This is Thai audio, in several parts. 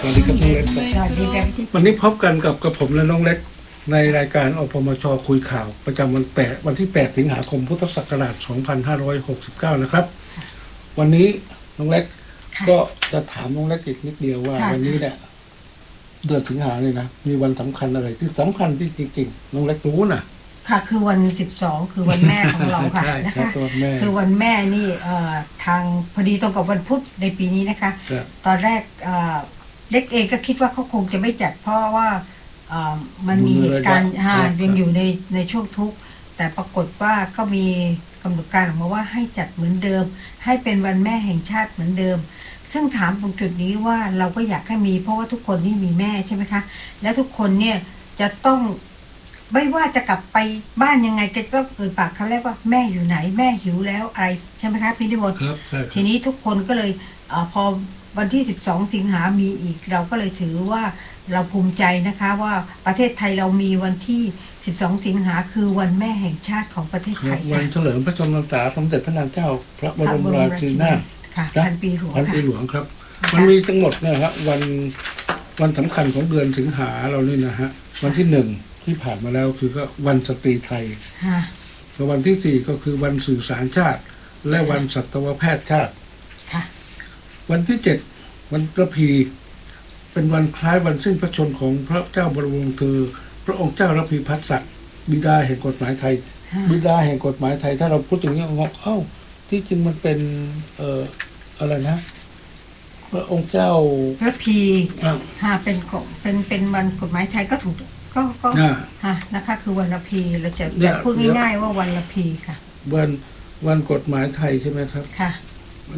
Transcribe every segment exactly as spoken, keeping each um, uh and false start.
สวัสดีครับน้องเล็กครับสวัสดีครับพี่วันนี้พบกันกับกับผมและน้องเล็กในรายการอปมชคุยข่าวประจำวันแปดวันที่แปดสิงหาคมพุทธศักราชสองพันห้าร้อยหกสิบเก้านะครับวันนี้น้องเล็กก็จะถามน้องเล็กอีกนิดเดียวว่าวันนี้เนี่ยเดือนสิงหาเนี่ยนะมีวันสำคัญอะไรที่สำคัญที่จริงๆน้องเล็กรู้นะค่ะคือวันสิบสองคือวันแม่ของเราค่ะใช่นะคะตัวแม่คือวันแม่นี่เอ่อทางพอดีตรงกับวันพุธในปีนี้นะคะครับตอนแรกเอ่อเล็กเองก็คิดว่าเขาคงจะไม่จัดเพราะว่าเอ่อมันมีเหตุการณ์ฮะยังอยู่ในในช่วงทุกข์แต่ปรากฏว่าก็มีกำหนดการออกมาว่าให้จัดเหมือนเดิม ให้เป็นวันแม่แห่งชาติเหมือนเดิม ซึ่งถามตรงจุดนี้ว่าเราก็อยากให้มีเพราะว่าทุกคนนี่มีแม่ใช่ไหมคะแล้วทุกคนเนี่ยจะต้องไม่ว่าจะกลับไปบ้านยังไงก็ต้องเอ่ยปากคำแรกว่าแม่อยู่ไหนแม่หิวแล้วอะไรใช่ไหมคะพี่นิมนต์ครับใช่ทีนี้ทุกคนก็เลยเออพอวันที่สิบสองสิงหามีอีกเราก็เลยถือว่าเราภูมิใจนะคะว่าประเทศไทยเรามีวันที่สิบสองสิงหาคือวันแม่แห่งชาติของประเทศไทยวันเฉลิมพระชนมพรรษาสมเด็จพระนางเจ้าพระบรมราชินีนาถค่ะพันปีหลวงพันปีค่ะหลวงครับ มันมีทั้งหมดนะฮะวันวันสำคัญของเดือนสิงหาเรานี่นะฮะวันที่หนึ่งที่ผ่านมาแล้วคือก็วันสตรีไทยค่ะแล้ววันที่สี่ก็คือวันสื่อสารชาติ และวันสัตวแพทย์ชาติค่ะวันที่เจ็ดวันระพีเป็นวันคล้ายวันสิ้นพระชนม์ของพระเจ้าบรมวงศ์เธอ พระองค์เจ้าระพีพัฒน์ศักดิ์บิดาแห่งกฎหมายไทย บิดาแห่งกฎหมายไทย ถ้าเราพูดอย่างนี้งงเอ้าที่จริงมันเป็นเอ่ออะไรนะ พระองค์เจ้าพระพีอ่าค่ะเป็นกฎเป็นเป็นวันกฎหมายไทยก็ถูกก็ก็อ่าค่ะนะคะคือวันละพีเราจะเนี่ยจะพูดง่ายๆว่าวันละพีค่ะวันวันกฎหมายไทยใช่ไหมครับค่ะมัน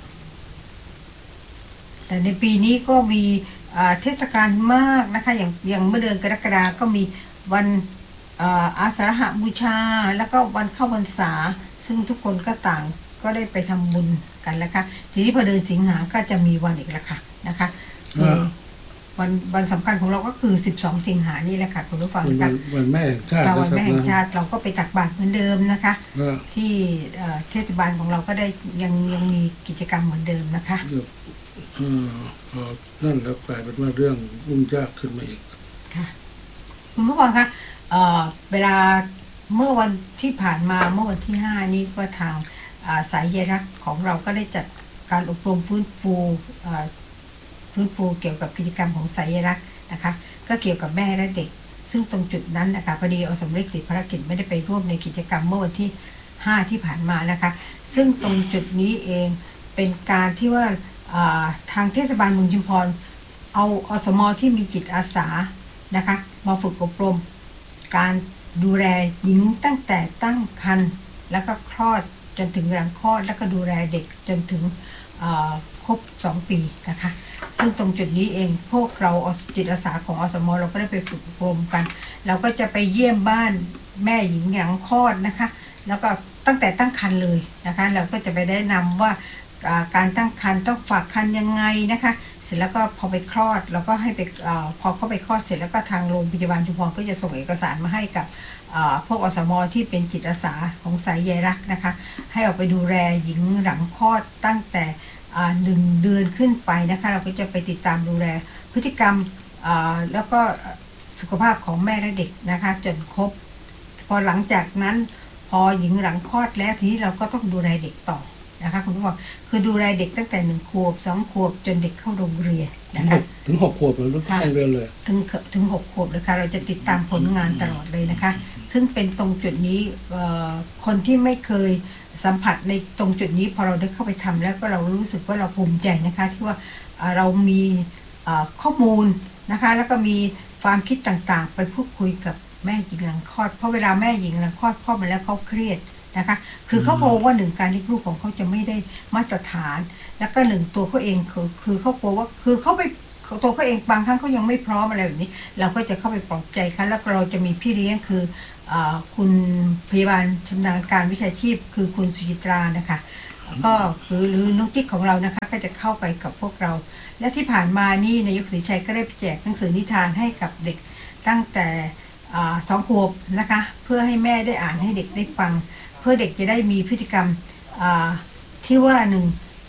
แต่ในปีนี้ก็มีอ่าเทศกาลมากนะคะอย่างอย่างเมื่อเดือนกรกฎาก็มีวันอ่าอาสาฬหบูชา แล้วก็วันเข้าพรรษาซึ่งทุกคนก็ต่างก็ได้ไปทำบุญกันแล้วค่ะทีนี้พอเดือนสิงหาก็จะมีวันอีกแล้วค่ะนะคะคือวันวันสำคัญของเราก็คือสิบสองสิงหานี่แหละค่ะคุณผู้ฟังเป็นวัค่ะนวันแม่แห่งชาติแต่นะวันครับแม่แห่งนะชาติเราก็ไปตักบาตรเหมือนเดิมนะคะก็ที่เอ่อเทศบาลของเราก็ได้ยังยังมีกิจกรรมเหมือนเดิมนะคะเดี๋ยวเอ่อพอนั่นแล้วกลายเป็นว่าเรื่องยุ่งยากขึ้นมาอีกค่ะคุณผู้ฟังคะเอ่อเวลาเมื่อวันที่ผ่านมาเมื่อวันที่ห้านี้ก็ทางอ่าสายใยรักของเราก็ได้จัดการอบรมฟื้นฟูเอ่อฟื้นฟูเกี่ยวกับกิจกรรมของสายใยรักนะคะก็เกี่ยวกับแม่และเด็ก ซึ่งตรงจุดนั้นนะคะพอดีอสมฤทธิ์ติดภารกิจไม่ได้ไปร่วมในกิจกรรมเมื่อวันที่ห้าที่ผ่านมานะคะซึ่งตรงจุดนี้เองเป็นการที่ว่าอ่าทางเทศบาลเมืองชุมพรเอาอสมที่มีจิตอาสานะคะมาฝึกอบรมการดูแลหญิงตั้งแต่ตั้งครรภ์แล้วก็คลอดจนถึงหลังคลอดแล้วก็ดูแลเด็กจนถึงครบสองปีนะคะซึ่งตรงจุดนี้เองพวกเราจิตอาสาของอสมเราก็ได้ไปฝึกอบรมกัน เราก็จะไปเยี่ยมบ้านแม่หญิงหลังคลอดนะคะแล้วก็ตั้งแต่ตั้งครรภ์เลยนะคะเราก็จะไปแนะนำว่าการตั้งครรภ์ต้องฝากครรภ์ยังไงนะคะเสร็จแล้วก็พอไปคลอดเราก็ให้ไปอพอเข้าไปคลอดเสร็จแล้วก็ทางโรงพยาบาลชุมพรก็จะส่งเอกสารมาให้กับพวกอสมที่เป็นจิตอาสาของสายใยรักนะคะให้ออกไปดูแลหญิงหลังคลอดตั้งแต่หนึ่งเดือนขึ้นไปนะคะเราก็จะไปติดตามดูแลพฤติกรรมแล้วก็สุขภาพของแม่และเด็กนะคะจนครบพอหลังจากนั้นพอหญิงหลังคลอดแล้วทีนี้เราก็ต้องดูแลเด็กต่อนะคะคุณผู้ฟังคือดูแลเด็กตั้งแต่หนึ่งขวบสองขวบจนเด็กเข้าโรงเรียนนะคะถึงหกขวบเลยลูกเข้าเรียนเลยถึงถึงหกขวบเลยค่ะเราจะติดตามผลงานตลอดเลยนะคะซึ่งเป็นตรงจุดนี้คนที่ไม่เคยสัมผัสในตรงจุดนี้พอเราได้เข้าไปทำแล้วก็เรารู้สึกว่าเราภูมิใจนะคะที่ว่าเรามีข้อมูลนะคะแล้วก็มีความคิดต่างๆไปพูดคุยกับแม่หญิงหลังคลอดเพราะเวลาแม่หญิงหลังคลอดคลอดมาแล้วเขาเครียดนะคะคือเขากลัวว่าหนึ่งการเลี้ยงลูกของเขาจะไม่ได้มาตรฐานแล้วก็หนึ่งตัวเขาเองคือคือเขากลัวว่าคือเขาไปตัวเขาเองบางครั้งเขายังไม่พร้อมอะไรแบบนี้เราก็จะเข้าไปปลอบใจเขาแล้วเราจะมีพี่เลี้ยงคือคุณพยาบาลชำนาญการวิชาชีพคือคุณสุจิตรานะคะก็คือหรือน้องจิ๊กของเรานะคะก็จะเข้าไปกับพวกเราและที่ผ่านมานี่นายกศรีชัยก็ได้แจกหนังสือนิทานให้กับเด็กตั้งแต่สองขวบนะคะเพื่อให้แม่ได้อ่านให้เด็กได้ฟังเพื่อเด็กจะได้มีพฤติกรรมที่ว่าหนึ่ง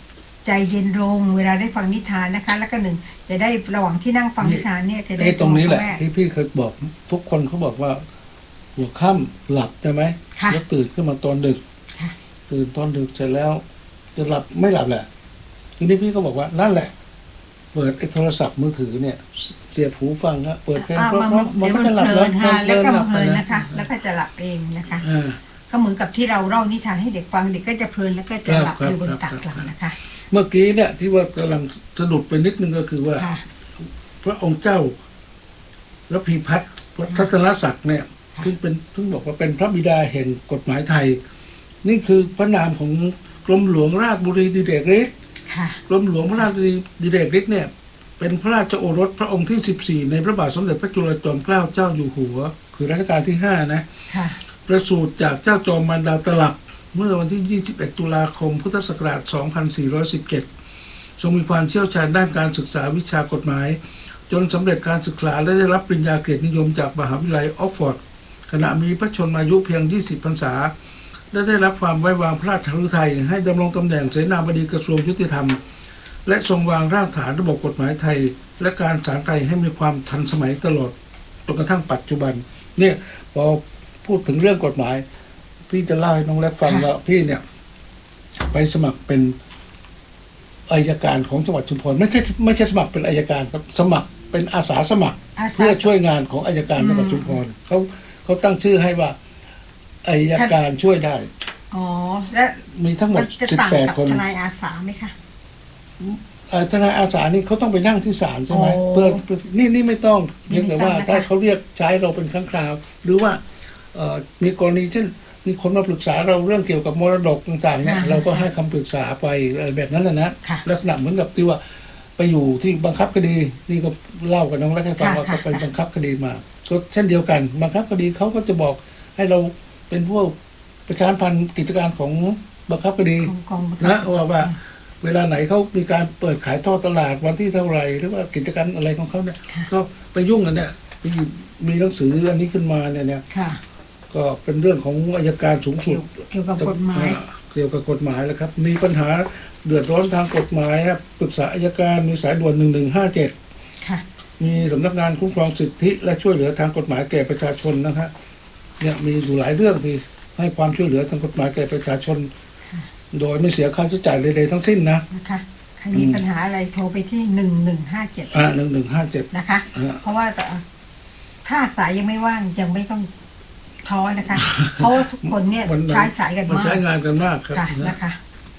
ใจเย็นลงเวลาได้ฟังนิทานนะคะ แล้วก็หนึ่งจะได้ระหว่างที่นั่งฟังนิทานเนี่ยจะได้ไอ้ตรงนี้แหละพ่อม่ที่พี่เคยบอกทุกคนเขาบอกว่าหัวค่ำหลับใช่ไหมค่ะแล้วตื่นขึ้นมาตอนดึกค่ะตื่นตอนดึกเสร็จแล้วจะหลับไม่หลับแหละทีนี้พี่ก็บอกว่านั่นแหละ เปิดไอ้โทรศัพท์มือถือเนี่ย เสียบหูฟังนะเปิดเพลงอ่าเพราะมันๆมันเดี๋ยวก็มันจะหลับเพลินค่ะมันแล้วก็หลับเพลินไปนะคะ แล้วก็จะหลับเองนะคะอ่าก็เหมือนกับที่เราเล่านิทานให้เด็กฟังเด็กก็จะเพลินแล้วก็จะหลับครับอยู่บนครับตักครับหลังนะคะเมื่อกี้เนี่ยที่ว่ากำลังสะดุดไปนิดนึงก็คือว่าค่ะพระองค์เจ้าระพีพัฒน์ทัตนศักดิ์เนี่ยค่ะซึ่งเป็นซึ่งบอกว่าเป็นพระบิดาแห่งกฎหมายไทย นี่คือพระนามของกรมหลวงราชบุรีดิเรกฤทธิ์ค่ะกรมหลวงพระราชบุรีดิเรกฤทธิ์เนี่ยเป็นพระราชโอรสพระองค์ที่สิบสี่ในพระบาทสมเด็จพระจุลจอมเกล้าเจ้าอยู่หัว คือรัชกาลที่ห้านะค่ะประสูติจากเจ้าจอมมารดาตลับเมื่อวันที่ยี่สิบเอ็ดตุลาคมพุทธศักราชสองพันสี่ร้อยสิบเจ็ดทรงมีความเชี่ยวชาญด้านการศึกษาวิชากฎหมาย จนสำเร็จการศึกษาและได้รับปริญญาเกียรตินิยมจากมหาวิทยาลัยออกฟอร์ดขณะมีพระชนมายุเพียงยี่สิบพรรษาและได้รับความไว้วางพระราชฤทัยให้ดำรงตำแหน่งเสนาบดีกระทรวงยุติธรรมและทรงวางรากฐานระบบกฎหมายไทยและการศาลไทยให้มีความทันสมัยตลอดจนกระทั่งปัจจุบันเนี่ยพอพูดถึงเรื่องกฎหมายพี่จะเล่าให้น้องเล็กฟังว่าพี่เนี่ยไปสมัครเป็นอัยการของจังหวัดชุมพรไม่ใช่ไม่ใช่สมัครเป็นอัยการครับสมัครเป็นอาสาสมัครอาสาเพื่อช่วยงานของอัยการจังหวัดชุมพรเขาเขาตั้งชื่อให้ว่าอัยการช่วยได้อ๋อและมีทั้งหมมัดนจะสิบต่างแปดกับคนทนายอาสาไหมคะเอ่อทนายอาสานี่เขาต้องไปนั่งที่ศาลใช่ไหมโอ้เพื่อเพื่อนี่นี่ไม่ต้องนี่เพียงไม่แต่ต้องว่านะคะถ้าเขาเรียกใช้เราเป็นครั้งคราว หรือว่าเอ่อมีกรณีเช่นมีคนมาปรึกษาเราเรื่องเกี่ยวกับมรดกต่างๆเนี่ยเราก็ให้คำปรึกษาไปอะไรแบบนั้นนะนะค่ะลักษณะเหมือนกับที่ว่าไปอยู่ที่บังคับคดีนี่ก็เล่ากับน้องแล้วให้ฟังค่ะว่าค่ะเขาไปบังคับคดีมาก็เช่นเดียวกันบังคับคดีเขาก็จะบอกให้เราเป็นพวกประชาสัมพันธ์กิจการของบังคับคดีของกองบังคับนะว่าว่าเวลาไหนเขามีการเปิดขายทอดตลาดวันที่เท่าไหร่หรือว่ากิจการอะไรของเขาเนี่ยค่ะก็ไปยุ่งกันเนี่ยมีมีหนังสืออันนี้ขึ้นมาเนี่ยเนี่ยค่ะก็เป็นเรื่องของอัยการสูงสุดเกี่ยวกับกฎหมายอ่เกี่ยวกับกฎหมายแล้วครับ มีปัญหาเดือดร้อนทางกฎหมายครับปรึกษาอัยการมีสายด่วนหนึ่งหนึ่งห้าเจ็ดค่ะมีสำนักงานคุ้มครองสิทธิและช่วยเหลือทางกฎหมายแก่ประชาชนนะครับเนี่ยมีอยู่หลายเรื่องที่ให้ความช่วยเหลือทางกฎหมายแก่ประชาชน โดยไม่เสียค่าใช้จ่ายใดๆทั้งสิ้นนะนะคะใครมีปัญหาอะไรโทรไปที่หนึ่งหนึ่งห้าเจ็ดอ่าหนึ่งหนึ่งห้าเจ็ดนะคะอ่าเพราะว่าถ้าสายยังไม่ว่างยังไม่ต้องท้อนะคะ เพราะว่าทุกคนเนี่ยใช้สายกันมันมากใช้งานกันมากครับค่ะนะนะคะ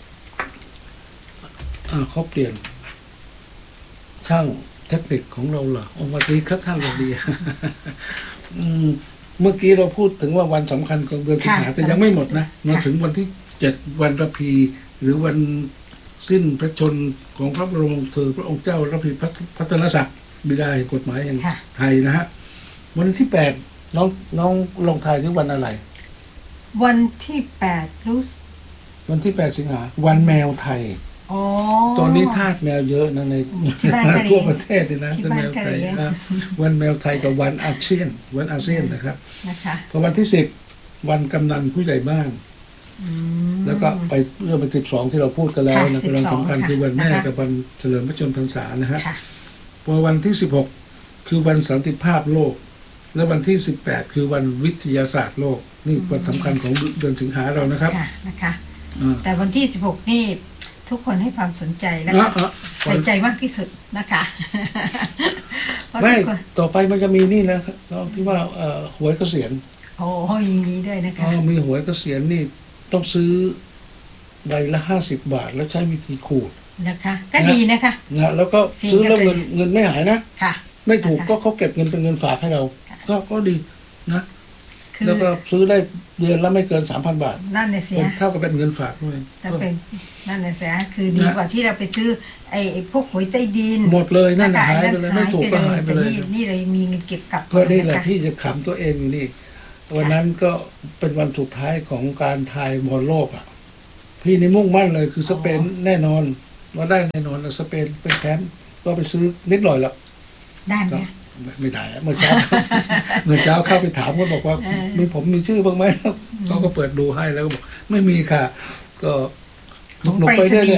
อ่าเขาเปลี่ยน ช่างเทคนิคของเราเหรอโอ้สวัสดีครับท่านสวัสดี อืมเมื่อกี้เราพูดถึงว่าวันสำคัญของเดือนสิงหาค่ะแต่ยังไม่หมดนะมาค่ะถึงวันที่เจ็ดวันระพี หรือวันสิ้นพระชนของพระบรมโธพระองค์เจ้าระพีพัฒนศักดิ์บิดาแห่งกฎหมายแห่งค่ะไทยนะฮะวันที่แปดน้องน้องลงทายที่วันอะไรวันที่แปดรู้สึกวันที่แปดสิงหาวันแมวไทยอ๋อตอนนี้ทาสแมวเยอะนะในที่บ้านก็เลี้ยงทั่วประเทศเลยนะที่บ้านแมวก็ไทยเลี้ยงนะวันแมวไทยกับวันอาเซียน วันอาเซียนนะครับนะคะพอวันที่สิบวันกำนันผู้ใหญ่บ้านอืมแล้วก็ไปเรื่องวันสิบสองที่เราพูดกันแล้วค่ะนะเป็นวันสำคัญสิบสองคือวันแม่ค่ะกับวันเฉลิมพระชนมพรรษานะฮะค่ะพอวันที่สิบหกคือวันสันติภาพโลก และวันที่สิบแปดคือวันวิทยาศาสตร์โลก นี่วันสำคัญของเดือนสิงหาเรานะครับค่ะนะคะอ่าแต่วันที่สิบหกนี่ทุกคนให้ความสนใจและอ่ะอ่ะใส่ใจมากที่สุดนะคะเพราะไม่ทุกคนต่อไปมันจะมีนี่นะครับน้องที่ว่าเอ่อหวยเกษียณโอ้โหอย่างนี้ด้วยนะคะอ๋อมีหวยเกษียณนี่ต้องซื้อใบละห้าสิบบาท แล้วใช้วิธีขูดนะคะก็ดีนะคะนะแล้วก็ซื้อแล้วเงินเงินไม่หายนะค่ะไม่ถูกนะคะก็เขาเก็บเงินเป็นเงินฝากให้เราค่ะก็ก็ดีนะคือแล้วก็ซื้อได้เดือนละไม่เกินสามพันบาทนั่นน่ะเสีเป็ยนเท่ากับเป็นเงินฝากด้วยแต่เป็นนั่นน่ะเสียคือดีกว่าที่เราไปซื้อไอ้ไอ้พวกหวยใต้ดินหมดเลยนั่นน่ะะคะหายไปเลยไม่ถูกก็หายไปเลยแต่นี่นี่เรามีเงินเก็บกลับก็นี่แหละคพี่จะขำตัวเองอยู่นี่ วันนั้นก็เป็นวันสุดท้ายของการทายบอลโลกอ่ะ พี่นี่มุ่งมั่นเลยคือสเปนแน่นอนว่าได้แน่นอนสเปนเป็นแชมป์ก็ไปซื้อนิดหน่อยละได้ไหมก็ไม่ไม่ได้อะเมื่อเช้า เมื่อเช้าเข้าไปถามก็บอกว่าเออมีผมมีชื่อบ้างไหมเขาก็เปิดดูให้แล้วก็บอกไม่มีค่ะ ก็หนุกๆไปเรื่อยๆจ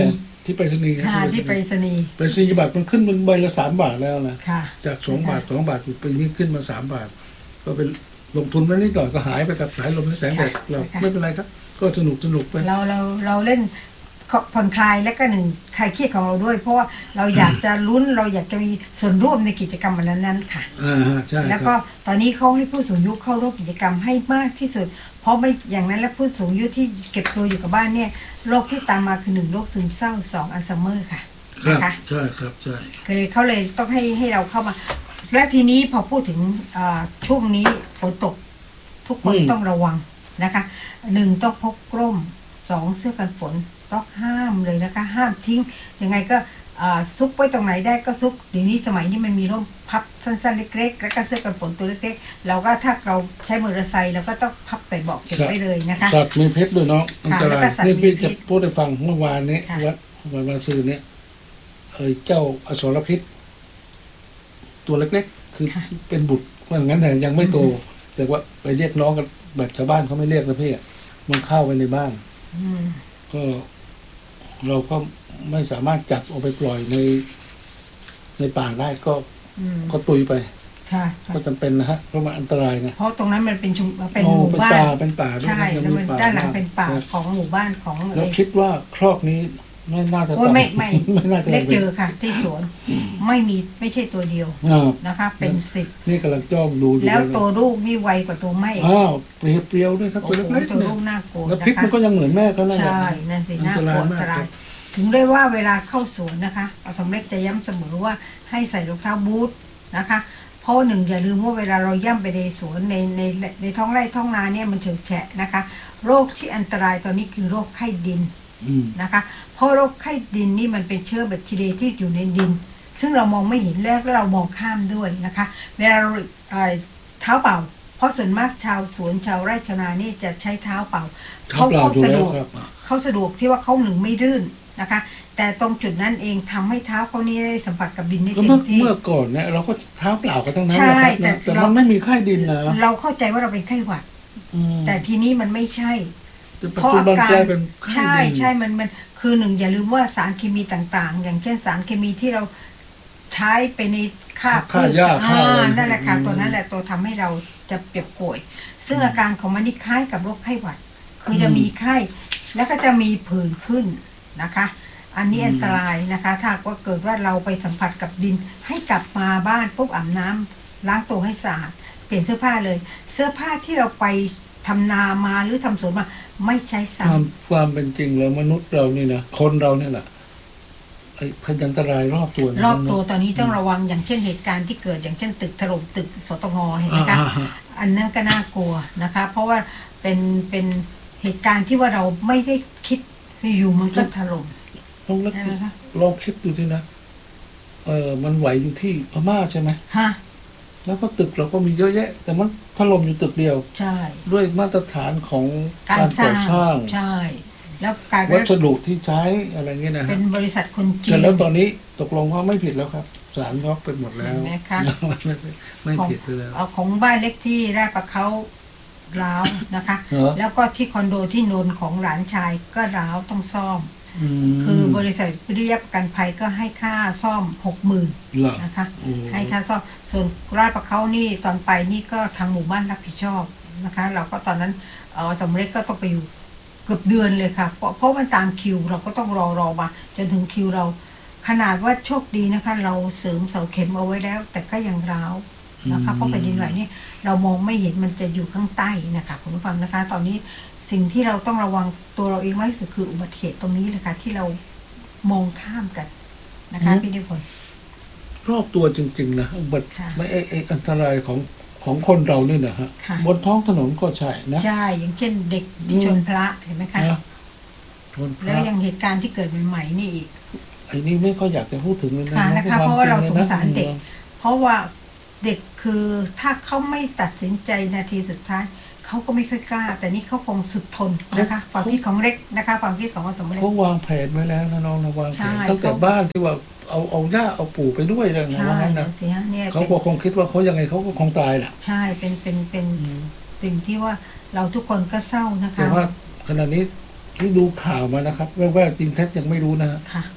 ที่ไปรษณีย์ครับค่ะที่ไปรษณีย์ไปรษณียบัตรมันขึ้นเป็นใบละสามบาทแล้วนะค่ะจากสองบาทสองบาทปีนี้ขึ้นมาสามบาท ก็เป็นลงทุนไว้นิดหน่อยก็หายไปกับสายลมและแสงแดดเราไม่เป็นไรครับ ก็สนุกสนุกไปเราเราเราเล่นผ่อนคลายและก็หนึ่งคลายเครียดของเราด้วย เพราะว่าเราอยากจะลุ้นเราอยากจะมีส่วนร่วมในกิจกรรมวันนั้นๆค่ะอ่าฮะใช่แล้วคก็รับตอนนี้เขาให้ผู้สูงอายุเข้าร่วมกิจกรรมให้มากที่สุด เพราะไม่อย่างนั้นแล้วผู้สูงอายุที่เก็บตัวอยู่กับบ้านเนี่ยโรคที่ตามมาคือหนึ่งโรคซึมเศร้าสองอัลไซเมอร์ค่ะครับนะคะใช่ครับใช่ก็เลยเขาเลยต้องให้ให้เราเข้ามา และทีนี้พอพูดถึงอ่าช่วงนี้ฝนตกทุกคนต้องระวังนะคะหนึ่งต้องพกร่มสองเสื้อกันฝนต้องห้ามเลยนะคะ ห้ามทิ้งยังไงก็อ่าซุกไว้ตรงไหนได้ก็ซุกเดี๋ยวนี้สมัยนี้มันมีร่มพับสั้นๆเล็กๆแล้วก็เสื้อกันฝนตัวเล็กๆเราก็ถ้าเราใช้มอเตอร์ไซค์เราก็ต้องพับใส่เบาะเก็บไว้เลยนะคะสัตว์มีพิษด้วยเนาะอันตค่ะแล้ราวย ก็สัตว์นี่มีพี่พิจะษพูดให้ฟังเมื่อวานนี้ค่ะวัดวันวันซื่อเนี่ยเอ้ยเจ้าอสรพิษ ตัวเล็กๆ คือค่ะเป็นบุตรว่างั้นแต่ยังไม่โต แต่ว่าไปเรียกน้องกันแบบชาวบ้านเขาไม่เรียกนะพี่อะมันเข้าไปในบ้านอืมก็เราก็ไม่สามารถจับเอาไปปล่อยใน ในป่าได้ก็อืมก็ตุยไปค่ะค่ะก็จำเป็นนะฮะเพราะมันอันตรายไงเพราะตรงนั้นมันเป็นชุมเป็นโอ้หมู่เป็นบ้าป่าน เป็นป่าด้วยใช่นะยังแล้วมีมันป่าด้านหลังเป็นป่าครับของหมู่บ้านของแล้วเอ่ยคิดว่าครอกนี้ไม่น่าจะโอ้ยไม่ไม่ไม่น่าจะเล็กเจอค่ะ ที่สวนไม่มีไม่ใช่ตัวเดียวอ่านะคะ เป็นสิบนี่กำลังจ้องดูอยู่แล้วตัวลูกนี่ไวกว่าตัวแม่อ้าวเปรียวเปรียวๆด้วยครับโอ้ตัวโหเล็กตัวๆเนี่ลูยกน่ากลัวแล้วนะพิษคะมันก็ยังเหมือนแม่เขานั่นแหละใช่นั่นสิน่ากลัวอันตราย ถึงได้ว่าเวลาเข้าสวนนะคะอาสมเล็กจะย้ำเสมอว่าให้ใส่รองเท้าบูทนะคะ เพราะหนึ่งอย่าลืมว่าเวลาเราย่ำไปในสวนในในในท้องไร่ท้องนาเนี่ยมันเฉอะแฉะนะคะ โรคที่อันตรายตอนนี้คือโรคไข้ดินอืมนะคะเพราะโรคไข้ดินนี่มันเป็นเชื้อแบคทีเรียที่อยู่ในดิน ซึ่งเรามองไม่เห็นแล้วเรามองข้ามด้วยนะคะ เวลาเราเอ่อเท้าเปล่า เพราะส่วนมากชาวสวนชาวไร่ชาวนานี่จะใช้เท้าเปล่าเท้าเปล่าเขาดูสะแล้ดววกครับเขาสะดวกที่ว่าเขาหนึ่งไม่รื่นนะคะ แต่ตรงจุดนั้นเองทำให้เท้าเขานี่ได้สัมผัสกับดินได้ก็เต็เมื่อมที่เมื่อก่อนเนี่ยเราก็เท้าเปล่ากันทั้งนั้นใช่แหละครับแต่นะแต่เรามันไม่มีไข้ดินนะเราเข้าใจว่าเราเป็นไข้หวัดอืมแต่ทีนี้มันไม่ใช่แต่ปัจจุบันกลายเป็นไข้ใช่ดินใช่มันมันคือหนึ่งอย่าลืมว่าสารเคมีต่างๆ อย่างเช่นสารเคมีที่เราใช้ไปในฆ่าฆ่าหญ้าฆ่าอะไรอ่านั่นแหละค่ะอืมตัวนั้นแหละตัวทำให้เราจะเจ็บป่วย ซึ่งอาการของมันนี่คล้ายกับโรคไข้หวัด คือจะมีไข้แล้วก็จะมีผื่นขึ้นนะคะ อันนี้อันตรายนะคะ ถ้าว่าเกิดว่าเราไปสัมผัสกับดิน ให้กลับมาบ้านปุ๊บอาบน้ำล้างตัวให้สะอาดเปลี่ยนเสื้อผ้าเลย เสื้อผ้าที่เราไปทำนามาหรือทำสวนมาไม่ใช้ซ้ความความเป็นจริงแล้วมนุษย์เรานี่นะคนเราเนี่ยแหละไอ้พยันตรายรอบตัวำรอบตัวตอนนี้ต้องระวังอย่างเช่นเหตุการณ์ที่เกิดอย่างเช่นตึกถล่มตึกสตงเห็นไหมคะอ่าฮะอันนั้นก็น่ากลัวนะคะ เพราะว่าเป็นเป็นเหตุการณ์ที่ว่าเราไม่ได้คิดอยู่มันก็ถล่มลองเล็กใช่ไหมคะลองคิดดูสินะเออมันไหวอยู่ที่พม่าใช่ไหมฮะแล้วก็ตึกเราก็มีเยอะแยะ แต่มันถล่มอยู่ตึกเดียวใช่ด้วยมาตรฐานของการการสร้าก่อง สร้างใช่ แล้วกลายเป็วัน สดุที่ใช้อะไรเงี้ยนะเป็ฮะนบริษัทคนจีแต่นแล้วตอนนี้ตกลงว่าไม่ผิดแล้วครับศาลยกเป็นหมดแล้วเห็นไหมคะไม่ไม่ผิดแล้วเอาของบ้านเล็กที่ราชประเขาร้าวนะคะเหรอแล้วก็ที่คอนโดที่นนท์ของหลานชายก็ร้าวต้องซ่อมมคือบริษัทวิริยประกันภัยก็ให้ค่าซ่อมหกหมื่นเหรอนะคะโอ้ให้ค่าซ่อมส่วนราชประเขานี่ตอนไปนี่ก็ทางหมู่บ้านรับผิดชอบนะคะ เราก็ตอนนั้นเออสำเร็จก็ต้องไปอยู่เกือบเดือนเลยค่ะเพราะเพราะมันตามคิวเราก็ต้องรอรอมาจนถึงคิวเรา ขนาดว่าโชคดีนะคะ เราเสริมเสาเข็มเอาไว้แล้ว แต่ก็ยังร้าวนะคะเพราะแผ่นดินไหวนี่เรามองไม่เห็นมันจะอยู่ข้างใต้นะคะคุณผู้ฟังนะคะ ตอนนี้สิ่งที่เราต้องระวังตัวเราเองมากที่สุดคืออุบัติเหตุตรงนี้เลยค่ะที่เรามองข้ามกันนะคะพี่นิพนธ์รอบตัวจริง ๆ นะอุบัติค่ะไม่ไอ้ไอ้อันตรายของของคนเราเนี่ยนะฮะค่ะบนท้องถนนก็ใช่นะใช่อย่างเช่นเด็กที่ชนพระเห็นไหมคะนะชนพแล้วระยังเหตุการณ์ที่เกิดใหม่ๆนี่อีกไอ้นี่ไม่ค่อยอยากจะพูดถึงเลยนะค่ะนะคะวมเพราะว่าเราจสลงยนะสารเด็ก เพราะว่าเด็กคือถ้าเขาไม่ตัดสินใจนาทีสุดท้ายเขาก็ไม่ค่อยกล้า แต่นี่เขาคงสุดทนนะคะความคิดของเล็กนะคะความคิดของสมเล็กเขาวางแผนไว้แล้วนะน้องนะวางแผใช่นตั้งแต่เขาบ้านที่ว่าเอาเอาย่าเอาปู่ไปด้วยเลยนะใช่ว่างั้นนั่นะนสิฮะเนี่ยเขาเป็นก็คงคิดว่าเขายังไงเขาก็คงตายแหละใช่เป็นเป็นเป็นอืมสิ่งที่ว่าเราทุกคนก็เศร้านะคะแต่ว่าขณะนี้ที่ดูข่าวมานะครับแว่วๆจริงแท้ยังไม่รู้นะฮะค่ะ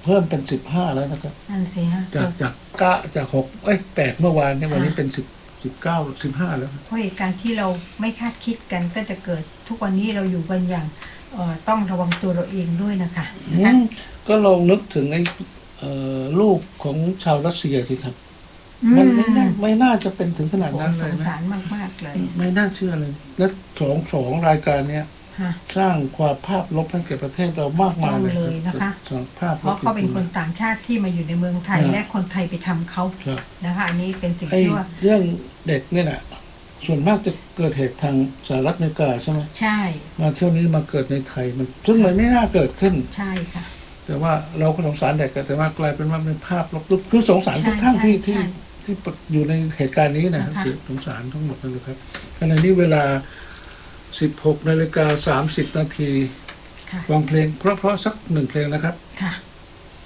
เพิ่มเป็นสิบห้าแล้วนะครับนั่นสิฮะจากจากเก้าจากหกเอ้ยแปดเมื่อวานเนี่ยวันนี้เป็นสิบสิบเก้าสิบห้าแล้วเพราะเหตุการณ์ที่เราไม่คาดคิดกันก็จะเกิดทุกวันนี้เราอยู่กันอย่างเอ่อต้องระวังตัวเราเองด้วยนะคะอืมก็ลองนึกถึงไอ้เอ่อลูกของชาวรัสเซียสิครับมันไม่น่าไม่น่าจะเป็นถึงขนาดโอ้นั้นเลสยงนะสารมากๆเลยไม่น่าเชื่อเลย และสองสองรายการเนี้ยฮะสร้างความภาพลบให้แก่ประเทศเรามากมายเลยต้องเลยนะคะสร้างภาพเพราะเขาเป็นคนต่างชาติที่มาอยู่ในเมืองไทยและคนไทยไปทำเขาครับนะคะอันนี้เป็นสิ่งไอ้ที่ว่าเรื่องเด็กเนี่ยนะส่วนมากจะเกิดเหตุทางสหรัฐอเมริกาใช่ไหมใช่มาเที่ยวนี้มาเกิดในไทยมันซึ่งมันไม่น่าเกิดขึ้นใช่ค่ะแต่ว่าเราก็สงสารเด็กอะแต่ว่ากลายเป็นว่าเป็นภาพลบๆคือสงสารทุกใช่ท่านที่ใช่ที่ใช่ที่อยู่ในเหตุการณ์นี้นะนะคะเสียสงสารทั้งหมดนั่นเลยครับขณะนี้เวลา สิบหกนาฬิกาสามสิบนาทีค่ะวางเพลงเพราะๆสักหนึ่งเพลงนะครับค่ะ